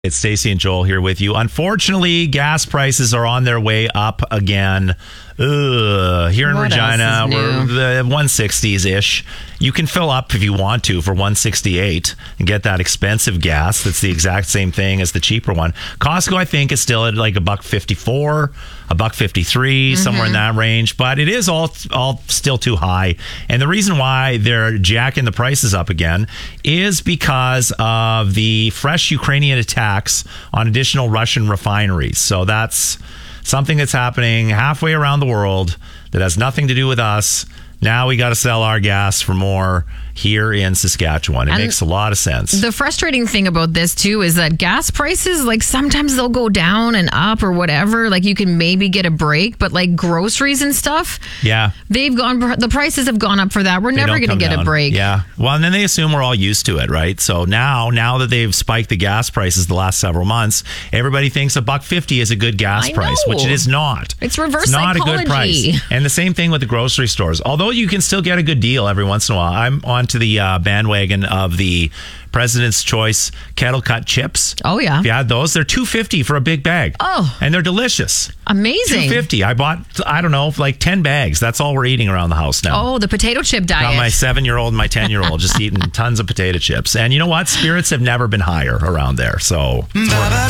It's Stacey and Joel here with you. Unfortunately, gas prices are on their way up again. Here in Regina, we're the 160s-ish. You can fill up if you want to for 168 and get that expensive gas that's the exact same thing as the cheaper one. Costco, I think, is still at like $1.54, $1.53, somewhere in that range. But it is all still too high. And the reason why they're jacking the prices up again is because of the fresh Ukrainian attacks on additional Russian refineries. So that's something that's happening halfway around the world that has nothing to do with us. Now we got to sell our gas for more here in Saskatchewan. It makes a lot of sense. The frustrating thing about this, too, is that gas prices, like, sometimes they'll go down and up or whatever. Like, you can maybe get a break, but, like, groceries and stuff, the prices have gone up for that. We're never going to get a break. Yeah. Well, and then they assume we're all used to it, right? So now that they've spiked the gas prices the last several months, everybody thinks $1.50 is a good gas price, which it is not. It's reverse psychology. Not a good price. And the same thing with the grocery stores. Although you can still get a good deal every once in a while. I'm onto the bandwagon of the President's Choice kettle cut chips. Oh, yeah. If you had those, they're $2.50 for a big bag. Oh. And they're delicious. Amazing. $2.50. I bought, I don't know, like 10 bags. That's all we're eating around the house now. Oh, the potato chip diet. Got my 7-year-old and my 10-year-old just eating tons of potato chips. And you know what? Spirits have never been higher around there. So it's working.